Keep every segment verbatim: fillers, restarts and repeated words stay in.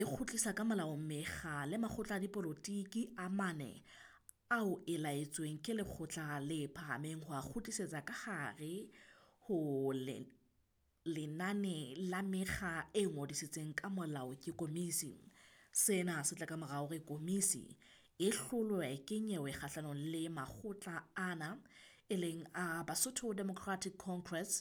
e kgutlisa ka molao mekga le makgotla a dipolotiki a mane ao e laetsweng ke lekgotla le phahameng ho a kgutlisetsa ka hare ho le lenane la mekga e ngodisitseng ka molao ke komisi. Sena se tla ka morao hore komisi e hlolwe ke nyewe kgahlanong le makgotla ana e leng a Basotho Democratic Congress,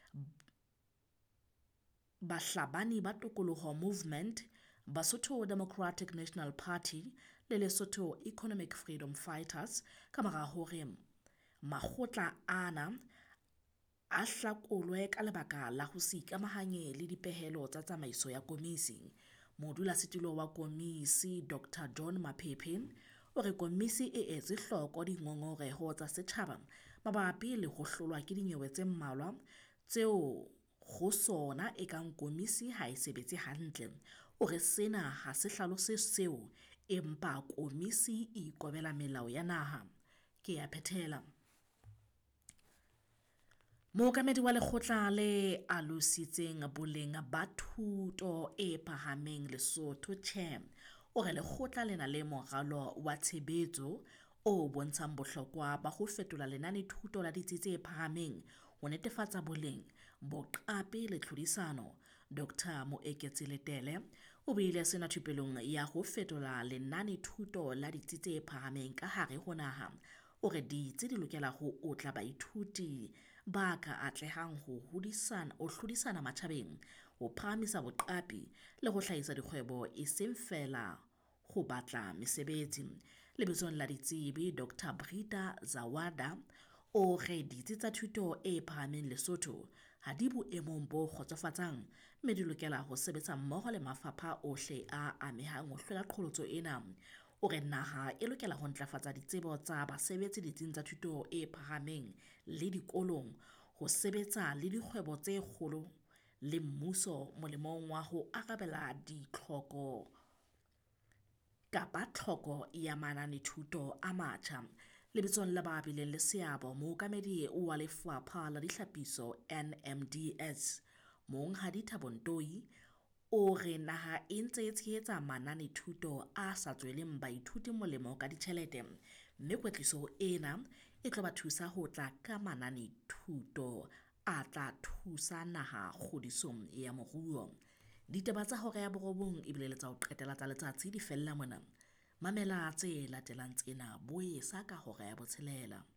Bahlabani ba Tokoloho Movement, Basotho Democratic National Party le Lesotho Economic Freedom Fighters, ka mora hore makgotla ana a hlakolwe ka lebaka la ho se ikamahanye le dipehelo tsa tsamaiso ya komisi. Modulasetulo wa komisi Doctor John Maphephe o re komisi e etse hloko dingongoreho tsa setjhaba mabapi le ho hlolwa ke dinyewe tse mmalwa tseo go sona e kang komisi ha e sebetse hantle. O re sena ha se hlalose seo empa komisi e ikobela melao ya naha. Ke ya phethela. Mookamedi wa lekgotla le alositseng boleng ba thuto e phahameng Lesotho Chair o re lekgotla lena le moralo wa tshebetso o bontshang bohlokwa ba ho fetola lenane thuto la ditsi tse phahameng ho netefatsa boleng boqapi le tlhodisano. Doctor Moeketsi Letele o buile sena thupelong ya ho fetola lenane thuto la ditsi tse phahameng ka hare ho naha. O re ditsi di lokela ho otla baithuti ba ka atlehang ho hodisana o hlodisana matjhabeng, ho phahamisa boqapi le ho hlahisa dikgwebo e seng fela ho batla mesebetsi. Lebitsong la ditsebi Doctor Brita Zawada o re ditsi tsa thuto e phahameng Lesotho ha di boemong bo kgotsofatsang, mme di lokela ho sebetsa mmoho le mafapha ohle a amehang ho hlola qholotso ena. O re naha e lokela ho ntlafatsa ditsebo tsa basebetsi ditsing tsa thuto e phahameng le dikolong, ho sebetsa le dikgwebo tse kgolo le mmuso molemong wa ho arabela ditlhoko kapa tlhoko ya manane thuto a matjha. Lebitsong la ba bileng le seabo mookamedi wa lefapha la ditlhapiso N M D S Monghadi Thabo Ntoi o re naha e ntse e tshehetsa manane thuto a sa tsweleng baithuti molemo ka ditjhelete, mme kwetliso ena e tlo ba thusa ho tla ka manane thuto a tla thusa naha kgodisong ya moruo. Ditaba tsa hora ya borobong e bile le tsa ho qetela tsa letsatsi di fella mona. Mamela tse latelang tsena boe sa ka hora ya botshelela.